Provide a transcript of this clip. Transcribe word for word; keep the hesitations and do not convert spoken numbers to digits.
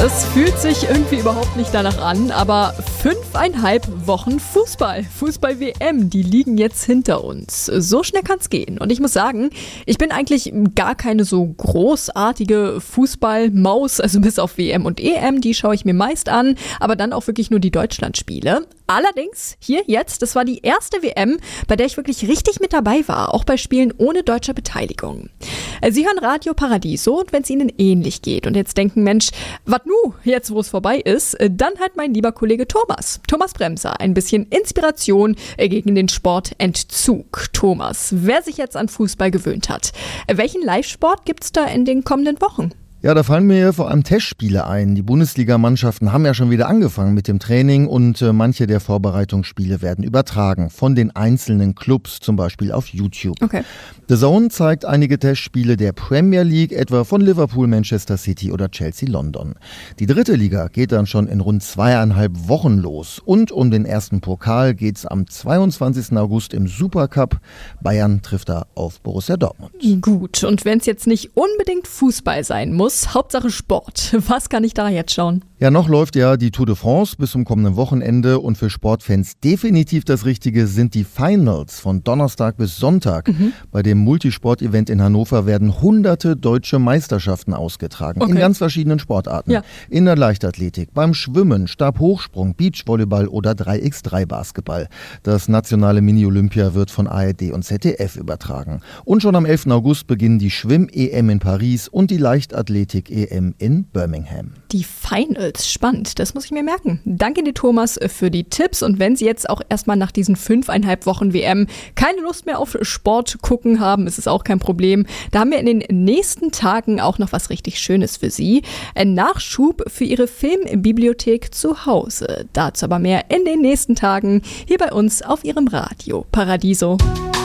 Es fühlt sich irgendwie überhaupt nicht danach an, aber fünfeinhalb Wochen Fußball, Fußball-W M, die liegen jetzt hinter uns. So schnell kann's gehen. Und ich muss sagen, ich bin eigentlich gar keine so großartige Fußball-Maus, also bis auf W M und E M, die schaue ich mir meist an, aber dann auch wirklich nur die Deutschlandspiele. Allerdings, hier jetzt, das war die erste W M, bei der ich wirklich richtig mit dabei war, auch bei Spielen ohne deutscher Beteiligung. Sie hören Radio Paradiso und wenn es Ihnen ähnlich geht und jetzt denken, Mensch, was nu, jetzt wo es vorbei ist, dann halt mein lieber Kollege Thomas, Thomas Bremser, ein bisschen Inspiration gegen den Sportentzug. Thomas, wer sich jetzt an Fußball gewöhnt hat, welchen Live-Sport gibt's da in den kommenden Wochen? Ja, da fallen mir vor allem Testspiele ein. Die Bundesligamannschaften haben ja schon wieder angefangen mit dem Training und äh, manche der Vorbereitungsspiele werden übertragen von den einzelnen Clubs, zum Beispiel auf YouTube. Okay. The Zone zeigt einige Testspiele der Premier League, etwa von Liverpool, Manchester City oder Chelsea London. Die dritte Liga geht dann schon in rund zweieinhalb Wochen los. Und um den ersten Pokal geht's am zweiundzwanzigsten August im Supercup. Bayern trifft da auf Borussia Dortmund. Gut, und wenn es jetzt nicht unbedingt Fußball sein muss, Hauptsache Sport. Was kann ich da jetzt schauen? Ja, noch läuft ja die Tour de France bis zum kommenden Wochenende und für Sportfans definitiv das Richtige sind die Finals von Donnerstag bis Sonntag. Mhm. Bei dem Multisport-Event in Hannover werden hunderte deutsche Meisterschaften ausgetragen, okay, in ganz verschiedenen Sportarten. Ja. In der Leichtathletik, beim Schwimmen, Stabhochsprung, Beachvolleyball oder drei gegen drei Basketball. Das nationale Mini-Olympia wird von A R D und Z D F übertragen. Und schon am elften August beginnen die Schwimm-E M in Paris und die Leichtathletik-E M in Birmingham. Die Finals, spannend, das muss ich mir merken. Danke dir, Thomas, für die Tipps. Und wenn Sie jetzt auch erstmal nach diesen fünfeinhalb Wochen W M keine Lust mehr auf Sport gucken haben, ist es auch kein Problem. Da haben wir in den nächsten Tagen auch noch was richtig Schönes für Sie. Ein Nachschub für Ihre Filmbibliothek zu Hause. Dazu aber mehr in den nächsten Tagen hier bei uns auf Ihrem Radio Paradiso.